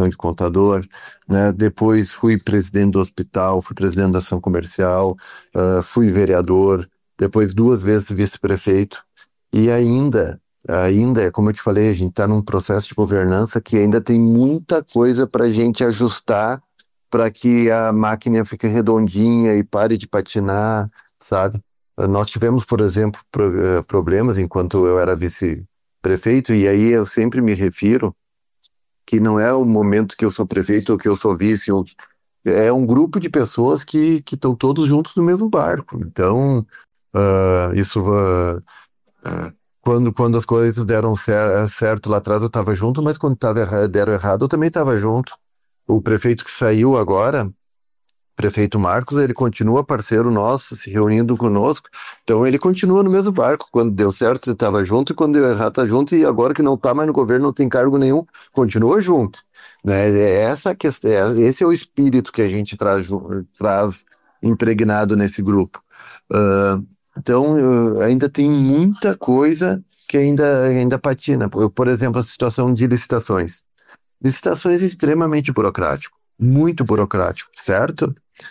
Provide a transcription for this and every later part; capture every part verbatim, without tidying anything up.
função de contador, né? Depois fui presidente do hospital, fui presidente da ação comercial, uh, fui vereador, depois duas vezes vice-prefeito, e ainda, ainda, como eu te falei, a gente está num processo de governança que ainda tem muita coisa para a gente ajustar para que a máquina fique redondinha e pare de patinar, sabe? Nós tivemos, por exemplo, pro, uh, problemas enquanto eu era vice-prefeito, e aí eu sempre me refiro que não é o momento que eu sou prefeito ou que eu sou vice, ou... é um grupo de pessoas que que estão todos juntos no mesmo barco. Então, uh, isso... Uh, uh, quando, quando as coisas deram cer- certo lá atrás, eu estava junto, mas quando tava erra- deram errado, eu também estava junto. O prefeito que saiu agora, prefeito Marcos, ele continua parceiro nosso, se reunindo conosco, então ele continua no mesmo barco. Quando deu certo, você estava junto, e quando deu errado, tá junto, e agora que não está mais no governo, não tem cargo nenhum, continua junto, né? É essa a questão, é- esse é o espírito que a gente traz, ju- traz impregnado nesse grupo. Ah, então, uh, ainda tem muita coisa que ainda, ainda patina. Por, por exemplo, a situação de licitações. Licitações é extremamente burocrático, muito burocrático, certo?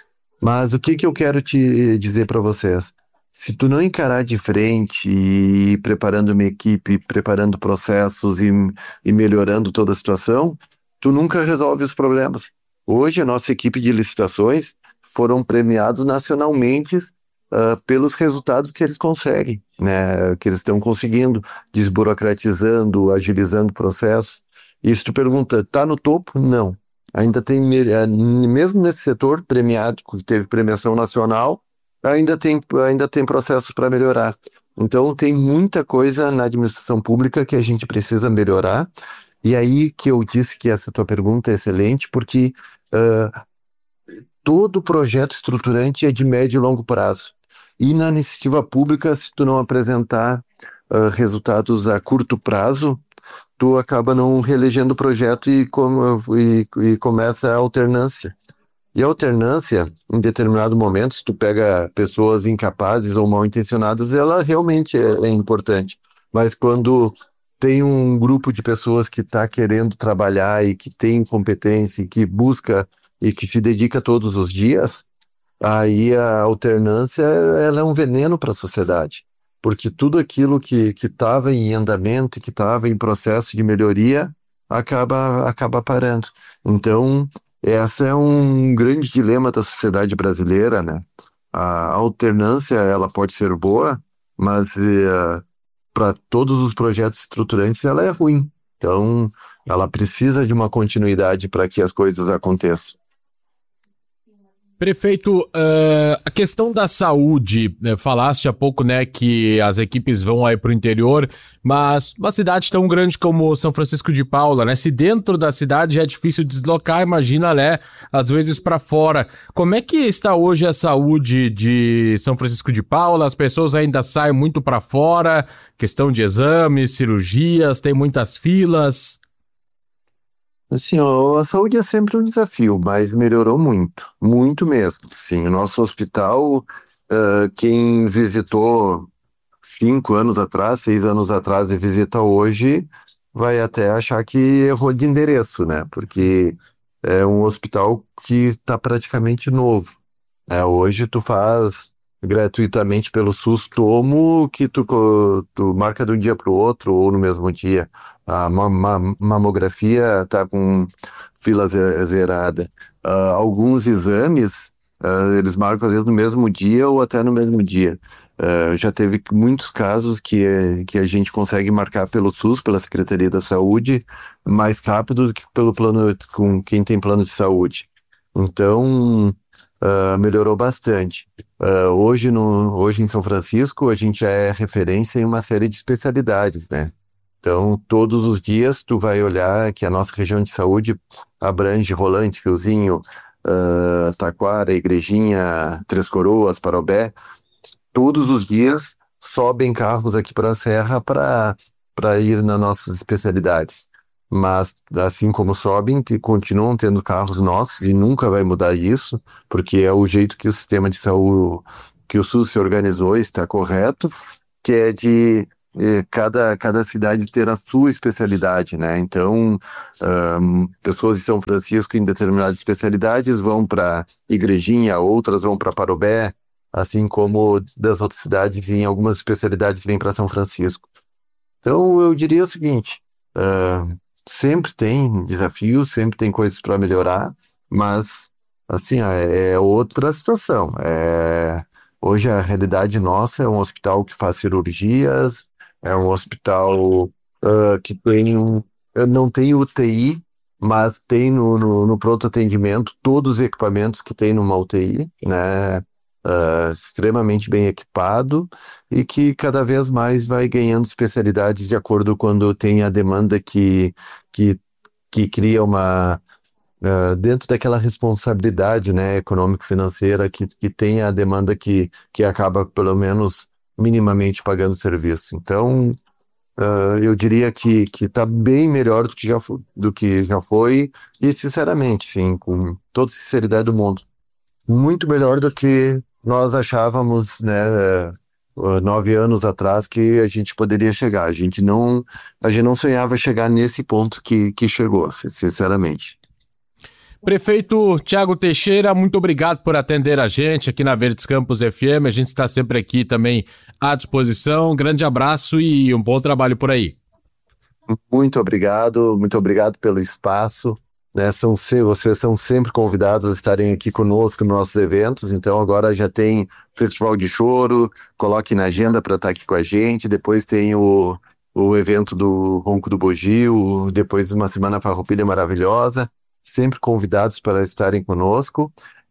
Mas o que que eu quero te dizer para vocês? Se tu não encarar de frente e ir preparando uma equipe, preparando processos e, e melhorando toda a situação, tu nunca resolve os problemas. Hoje, a nossa equipe de licitações foram premiados nacionalmente, ah, pelos resultados que eles conseguem, né? Que eles estão conseguindo, desburocratizando, agilizando processos. E se tu pergunta, tá no topo? Não. Ainda tem, me- eh, mesmo nesse setor premiado, que teve premiação nacional, ainda tem, ainda tem processos para melhorar. Então, tem muita coisa na administração pública que a gente precisa melhorar. E aí que eu disse que essa tua pergunta é excelente, porque ah, todo projeto estruturante é de médio e longo prazo. E na iniciativa pública, se tu não apresentar ah, resultados a curto prazo, tu acaba não reelegendo o projeto e, com- e- e começa a alternância. E a alternância, em determinado momento, se tu pega pessoas incapazes ou mal intencionadas, ela realmente é, é importante. Mas quando tem um grupo de pessoas que está querendo trabalhar e que tem competência e que busca e que se dedica todos os dias, aí a alternância ela é um veneno para a sociedade, porque tudo aquilo que que estava em andamento, que estava em processo de melhoria, acaba acaba parando. Então, essa é um grande dilema da sociedade brasileira, né? A alternância ela pode ser boa, mas para todos os projetos estruturantes ela é ruim. Então, ela precisa de uma continuidade para que as coisas aconteçam. Prefeito, uh, a questão da saúde, né, falaste há pouco, né, que as equipes vão aí para o interior, mas uma cidade tão grande como São Francisco de Paula, né, se dentro da cidade já é difícil deslocar, imagina, né, às vezes para fora. Como é que está hoje a saúde de São Francisco de Paula? As pessoas ainda saem muito para fora, questão de exames, cirurgias, tem muitas filas. Assim, ó, a saúde é sempre um desafio, mas melhorou muito, muito mesmo. Sim, o nosso hospital, ah, quem visitou cinco anos atrás, seis anos atrás e visita hoje, vai até achar que errou de endereço, né? Porque é um hospital que está praticamente novo. É, hoje tu faz gratuitamente pelo SUS tomo que tu, co- tu marca de um dia para o outro ou no mesmo dia. A ma- ma- mamografia está com fila ze- zerada. Ah, alguns exames, ah, eles marcam às vezes no mesmo dia ou até no mesmo dia. Ah, já teve muitos casos que, eh, que a gente consegue marcar pelo SUS, pela Secretaria da Saúde, mais rápido do que pelo plano, com quem tem plano de saúde. Então, ah, melhorou bastante. Ah, hoje, no, hoje em São Francisco, a gente já é referência em uma série de especialidades, né? Então, todos os dias tu vai olhar que a nossa região de saúde abrange Rolante, Riozinho, ah, Taquara, Igrejinha, Três Coroas, Parobé. Todos os dias sobem carros aqui para a Serra para para ir nas nossas especialidades. Mas, assim como sobem, te- continuam tendo carros nossos e nunca vai mudar isso, porque é o jeito que o sistema de saúde, que o SUS se organizou, está correto, que é de eh, cada, cada cidade ter a sua especialidade, né? Então, ahn, pessoas de São Francisco em determinadas especialidades vão para Igrejinha, outras vão para Parobé, assim como das outras cidades em algumas especialidades vêm para São Francisco. Então, eu diria o seguinte, ah, sempre tem desafios, sempre tem coisas para melhorar, mas, assim, é é outra situação. É, hoje a realidade nossa é um hospital que faz cirurgias, é um hospital ah, que tem um, eh, não tem U T I, mas tem no, no, no pronto atendimento todos os equipamentos que tem numa U T I, né? Ah, extremamente bem equipado e que cada vez mais vai ganhando especialidades de acordo quando tem a demanda que, que, que cria uma, ah, dentro daquela responsabilidade, né, econômico-financeira que, que tem a demanda que, que acaba pelo menos minimamente pagando o serviço. Então, ah, eu diria que que está bem melhor do que já foi, do que já foi e sinceramente, sim, com toda a sinceridade do mundo muito melhor do que nós achávamos, né, eh, nove anos atrás que a gente poderia chegar. A gente não, a gente não sonhava chegar nesse ponto que, que chegou, sin- sinceramente. Prefeito Tiago Teixeira, muito obrigado por atender a gente aqui na Verdes Campos F M. A gente está sempre aqui também à disposição. Um grande abraço e um bom trabalho por aí. Muito obrigado, muito obrigado pelo espaço. Né, são, se- vocês são sempre convidados a estarem aqui conosco nos nossos eventos, então agora já tem Festival de Choro, coloque na agenda para estar aqui com a gente, depois tem o, o evento do Ronco do Bugio, depois uma Semana Farroupilha maravilhosa, sempre convidados para estarem conosco,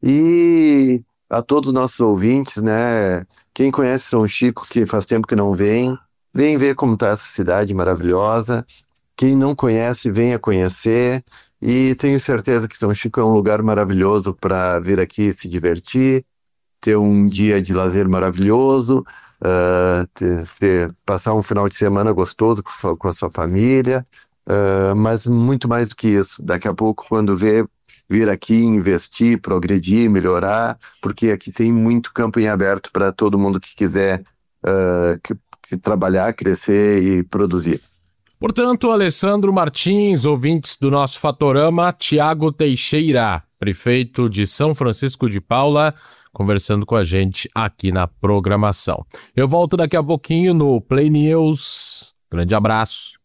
e a todos os nossos ouvintes, né, quem conhece São Chico, que faz tempo que não vem, vem ver como está essa cidade maravilhosa, quem não conhece, venha conhecer. E tenho certeza que São Chico é um lugar maravilhoso para vir aqui se divertir, ter um dia de lazer maravilhoso, ah, ter- ter- passar um final de semana gostoso com, fa- com a sua família, ah, mas muito mais do que isso. Daqui a pouco, quando vê, vir aqui investir, progredir, melhorar, porque aqui tem muito campo em aberto para todo mundo que quiser ah, que- que trabalhar, crescer e produzir. Portanto, Alessandro Martins, ouvintes do nosso Fatorama, Tiago Teixeira, prefeito de São Francisco de Paula, conversando com a gente aqui na programação. Eu volto daqui a pouquinho no Play News. Grande abraço.